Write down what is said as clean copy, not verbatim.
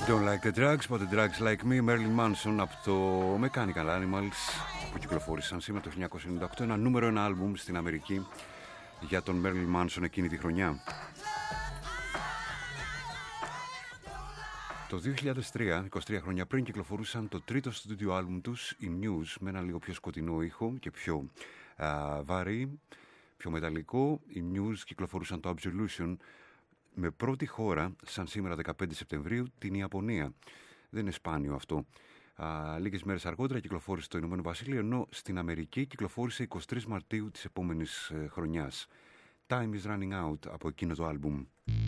Don't like the drugs, but the drugs like me. Marilyn Manson από το Mechanical Animals που κυκλοφόρησαν σήμερα το 1998. Ένα νούμερο ένα άλμπουμ στην Αμερική για τον Marilyn Manson εκείνη τη χρονιά. Το 2003, 23 χρόνια πριν, κυκλοφορούσαν το τρίτο στούντιο άλμπουμ τους, οι Muse, με ένα λίγο πιο σκοτεινό ήχο και πιο βαρύ, πιο μεταλλικό. Οι Muse κυκλοφορούσαν το Absolution με πρώτη χώρα, σαν σήμερα 15 Σεπτεμβρίου, την Ιαπωνία. Δεν είναι σπάνιο αυτό. Λίγες μέρες αργότερα κυκλοφόρησε το Ηνωμένο Βασίλειο, ενώ στην Αμερική κυκλοφόρησε 23 Μαρτίου της επόμενης χρονιάς. Time is running out από εκείνο το άλμπουμ.